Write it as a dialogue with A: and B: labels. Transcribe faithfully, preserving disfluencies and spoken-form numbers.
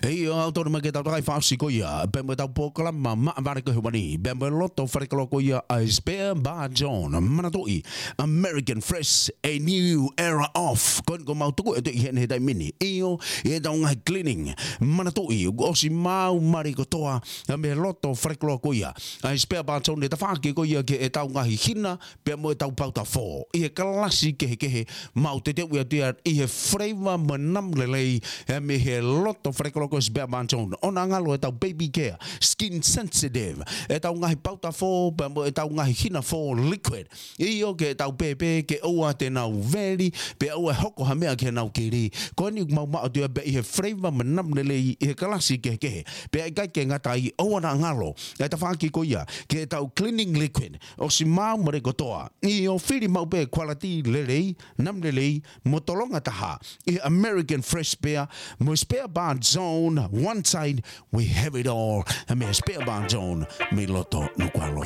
A: Ei o auto ma ke tau tai fa si ko ia pe mo tau pokala ma ma va ko hubani be mo lotto fa ko ko ia a spare ba John manatoi American Fresh a new era of kon ko mau tu e hen he dai mini io e da un cleaning manatoi o si mau mari ko toa me lotto fa ko ko ia a spare ba John de fa ki ko ia ke e tau ngahi hina pe mo tau pauta fo e klasi ke ke mau te te ua tia i he flavor manam lelei e me he lotto fa ko ko spare ba John ona ngalo e tau baby care skin sensitive e tau ngahi pauta fo pe mo e tau ngahi hina fo liquid i o ke tau pepe ke oa te nau veri pe oa hoko ha mea ke nau kiri ko ni mau ma tua be i he flavor manam lelei i he klasi ke ke pe ai kai ke ngata i oa na ngalo e ta whaki ko ia ke tau cleaning liquid o si mau mare kotoa i o whiri mau pe quality lelei nam lelei motolonga taha i American Fresh Beer mo spare bar zone one side we have it all and me spare bar zone me loto no qualo